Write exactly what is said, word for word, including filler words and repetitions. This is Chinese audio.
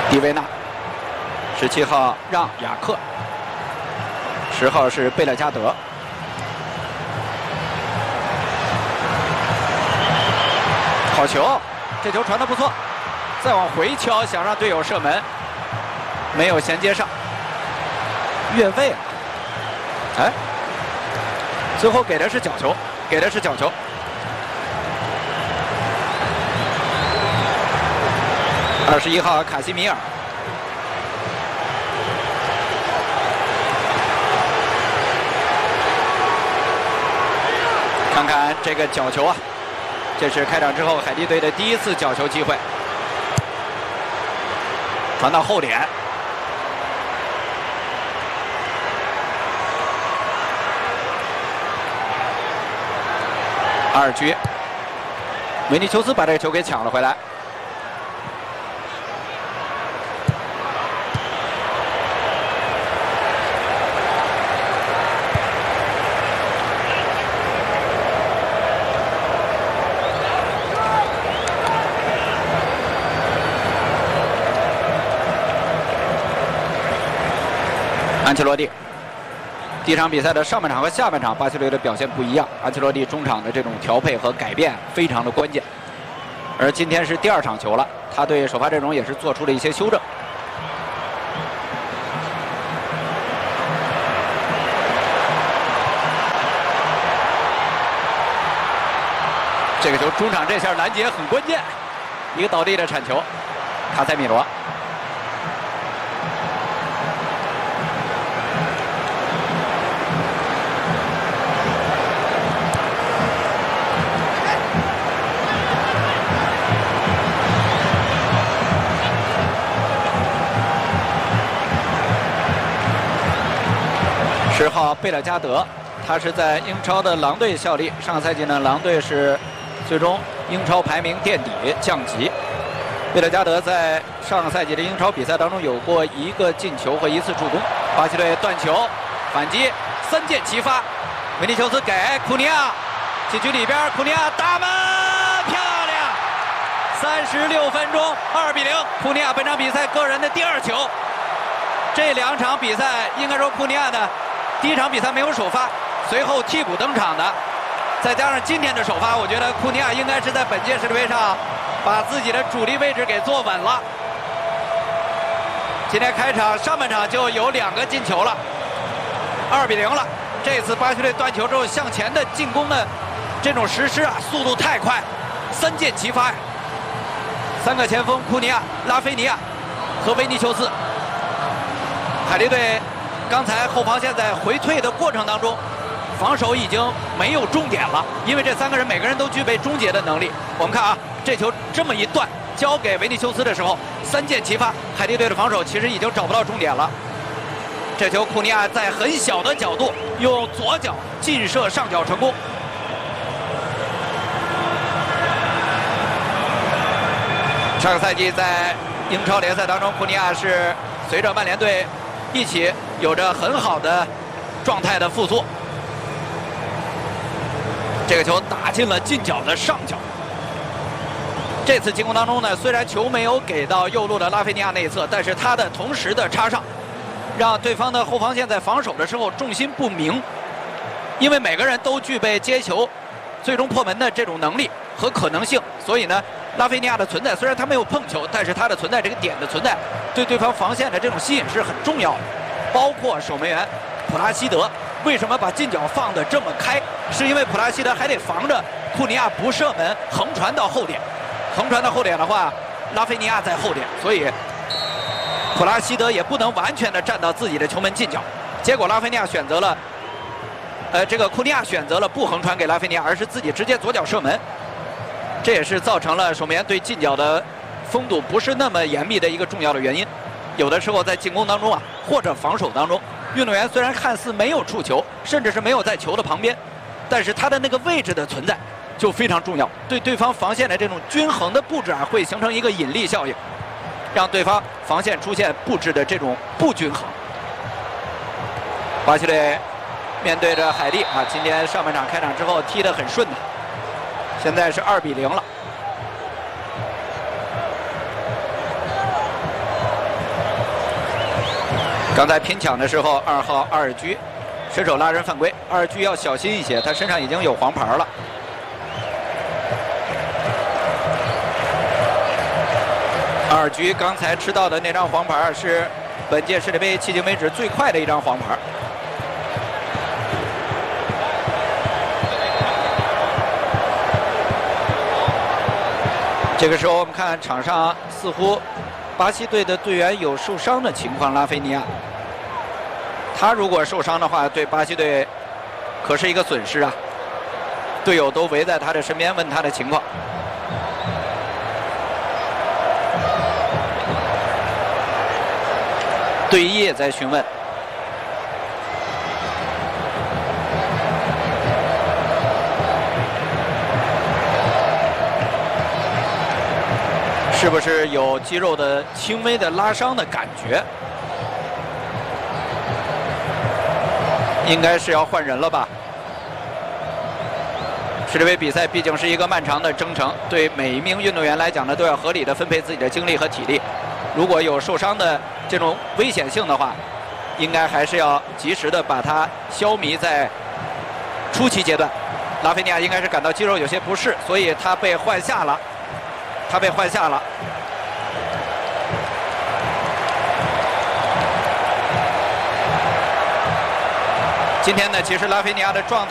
迪维纳，十七号让雅克，十号是贝勒加德。好球，这球传得不错，再往回敲，想让队友射门，没有衔接上，越位了。哎，最后给的是角球，给的是角球。二十一号卡西米尔，看看这个角球啊！这是开场之后海地队的第一次角球机会，传到后点，二局，维尼修斯把这个球给抢了回来。安切洛蒂，第一场比赛的上半场和下半场，巴西队的表现不一样。安切洛蒂中场的这种调配和改变非常的关键。而今天是第二场球了，他对首发阵容也是做出了一些修正。这个球中场这下拦截很关键，一个倒地的铲球，卡塞米罗。十号贝勒加德，他是在英超的狼队效力。上个赛季呢，狼队是最终英超排名垫底降级。贝勒加德在上个赛季的英超比赛当中有过一个进球和一次助攻。巴西队断球反击，三箭齐发，维尼修斯给库尼亚，禁区里边库尼亚打门，漂亮！三十六分钟，二比零，库尼亚本场比赛个人的第二球。这两场比赛应该说库尼亚的。第一场比赛没有首发，随后替补登场的，再加上今天的首发，我觉得库尼亚应该是在本届世界杯上把自己的主力位置给坐稳了。今天开场上半场就有两个进球了，二比零了。这次巴西队断球之后向前的进攻的这种实施啊，速度太快，三箭齐发呀！三个前锋库尼亚、拉菲尼亚和维尼修斯，海地队。刚才后防线在回退的过程当中，防守已经没有终点了，因为这三个人每个人都具备终结的能力。我们看啊，这球这么一断，交给维尼修斯的时候，三箭齐发，海地队的防守其实已经找不到终点了。这球库尼亚在很小的角度用左脚劲射上角成功。上个赛季在英超联赛当中，库尼亚是随着曼联队一起有着很好的状态的复苏。这个球打进了近角的上角。这次进攻当中呢，虽然球没有给到右路的拉菲尼亚那一侧，但是他的同时的插上，让对方的后防线在防守的时候重心不明，因为每个人都具备接球、最终破门的这种能力和可能性，所以呢。拉菲尼亚的存在，虽然他没有碰球，但是他的存在，这个点的存在，对对方防线的这种吸引是很重要的。包括守门员普拉西德，为什么把近角放得这么开？是因为普拉西德还得防着库尼亚不射门，横传到后点。横传到后点的话，拉菲尼亚在后点，所以普拉西德也不能完全的站到自己的球门近角。结果拉菲尼亚选择了，呃，这个库尼亚选择了不横传给拉菲尼亚，而是自己直接左脚射门。这也是造成了守门员对近角的封堵不是那么严密的一个重要的原因。有的时候在进攻当中啊，或者防守当中，运动员虽然看似没有触球，甚至是没有在球的旁边，但是他的那个位置的存在就非常重要，对对方防线的这种均衡的布置啊，会形成一个引力效应，让对方防线出现布置的这种不均衡。巴西队面对着海地啊，今天上半场开场之后踢得很顺的。现在是二比零了。 刚才拼抢的时候，二号阿尔居伸手拉人犯规，阿尔居要小心一些，他身上已经有黄牌了。阿尔居刚才吃到的那张黄牌是本届世界杯迄今为止最快的一张黄牌。这个时候我们看场上似乎巴西队的队员有受伤的情况，拉菲尼亚。他如果受伤的话，对巴西队可是一个损失啊！队友都围在他的身边问他的情况。队医也在询问。是不是有肌肉的轻微的拉伤的感觉？应该是要换人了吧？世界杯比赛毕竟是一个漫长的征程，对每一名运动员来讲呢，都要合理的分配自己的精力和体力。如果有受伤的这种危险性的话，应该还是要及时的把它消弭在初期阶段。拉菲尼亚应该是感到肌肉有些不适，所以他被换下了。他被换下了。今天呢，其实拉菲尼亚的状态。